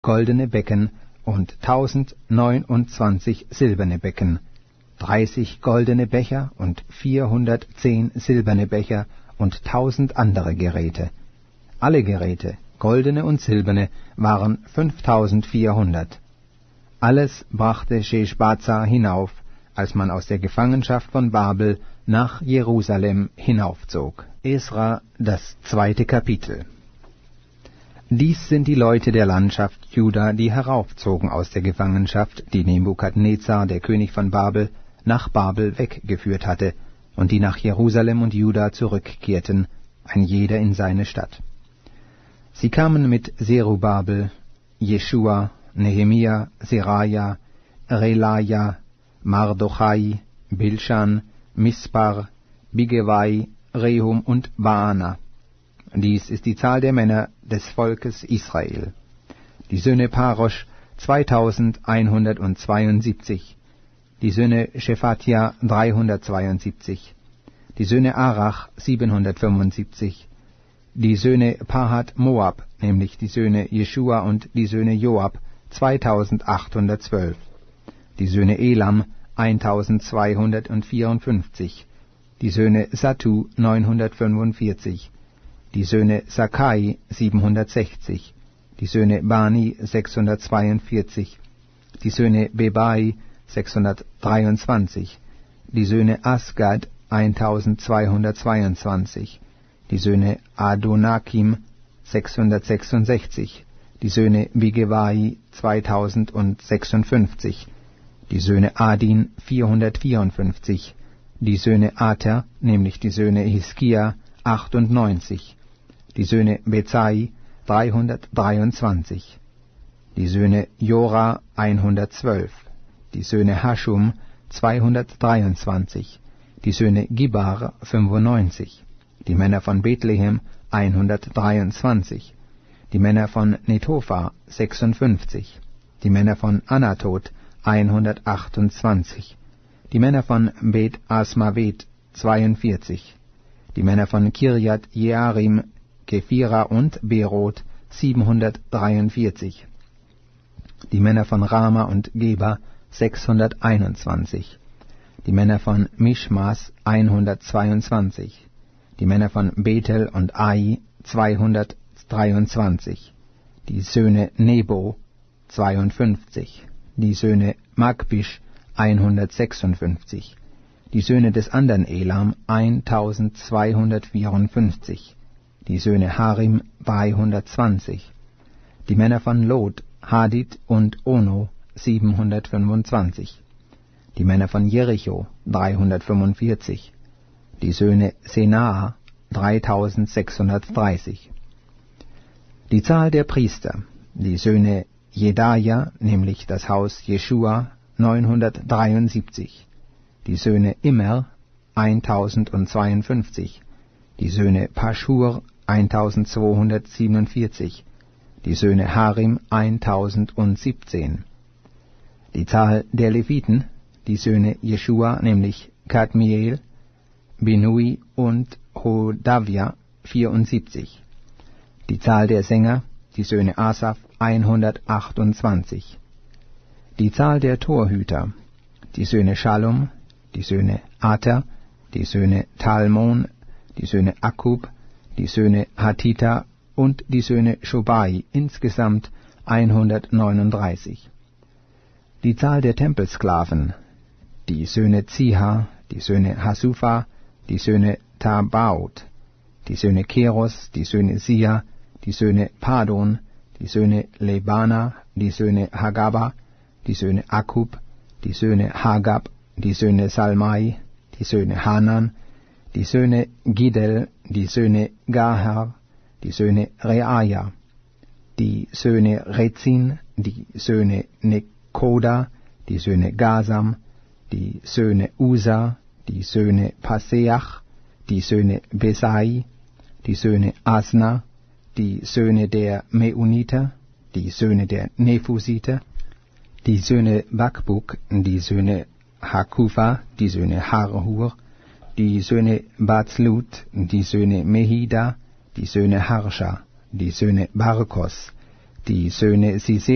goldene Becken und 1029 silberne Becken, 30 goldene Becher und 410 silberne Becher und 1000 andere Geräte. Alle Geräte, goldene und silberne, waren 5400. Alles brachte Scheshbazzar hinauf, als man aus der Gefangenschaft von Babel nach Jerusalem hinaufzog. Esra, das 2. Kapitel. Dies sind die Leute der Landschaft Juda, die heraufzogen aus der Gefangenschaft, die Nebukadnezar, der König von Babel, nach Babel weggeführt hatte, und die nach Jerusalem und Juda zurückkehrten, ein jeder in seine Stadt. Sie kamen mit Zerubabel, Jeschua, Nehemia, Seraja, Relaja, Mardochai, Bilschan, Mispar, Bigewai, Rehum und Baana. Dies ist die Zahl der Männer des Volkes Israel. Die Söhne Parosch 2172, die Söhne Shephatia 372, die Söhne Arach 775, die Söhne Pahat Moab, nämlich die Söhne Jeschua und die Söhne Joab 2812, die Söhne Elam 1254, die Söhne Sattu 945, die Söhne Sakai 760, die Söhne Bani 642, die Söhne Bebai 623, die Söhne Asgad 1222, die Söhne Adonakim 666, die Söhne Bigewai 2056, die Söhne Adin 454, die Söhne Ater, nämlich die Söhne Hiskia 98, die Söhne Bezai 323, die Söhne Jora 112, die Söhne Haschum 223, die Söhne Gibar 95, die Männer von Bethlehem 123, die Männer von Netopha 56, die Männer von Anatot 128, die Männer von Bet Asmavet 42, die Männer von Kirjat Jearim, Kephira und Beroth 743, die Männer von Rama und Geba 621, die Männer von Mischmas 122, die Männer von Bethel und Ai 223, die Söhne Nebo 52, die Söhne Magbisch 156, die Söhne des andern Elam 1254, die Söhne Harim 320, die Männer von Lot, Hadid und Ono 725, die Männer von Jericho 345, die Söhne Senaa 3630. Die Zahl der Priester, die Söhne Jedaja, nämlich das Haus Jeschua 973, die Söhne Immer 1052, die Söhne Paschur 1247, die Söhne Harim 1017. Die Zahl der Leviten, die Söhne Jeschua, nämlich Kadmiel, Binui und Hodavia 74. Die Zahl der Sänger, die Söhne Asaf 128. Die Zahl der Torhüter, die Söhne Shallum, die Söhne Ater, die Söhne Talmon, die Söhne Akkub, die Söhne Hatita und die Söhne Shobai, insgesamt 139. Die Zahl der Tempelsklaven, die Söhne Ziha, die Söhne Hasufa, die Söhne Tabaut, die Söhne Keros, die Söhne Sia, die Söhne Padon, die Söhne Lebana, die Söhne Hagaba, die Söhne Akkub, die Söhne Hagab, die Söhne Salmai, die Söhne Hanan, die Söhne Gidel, die Söhne Gahar, die Söhne Reaja, die Söhne Rezin, die Söhne Nekoda, die Söhne Gasam, die Söhne Usa, die Söhne Paseach, die Söhne Besai, die Söhne Asna, die Söhne der Meuniter, die Söhne der Nephusiter, die Söhne Bakbuk, die Söhne Hakufa, die Söhne Harhur, die Söhne Bazlut, die Söhne Mehida, die Söhne Harsha, die Söhne Barkos, die Söhne Sisera,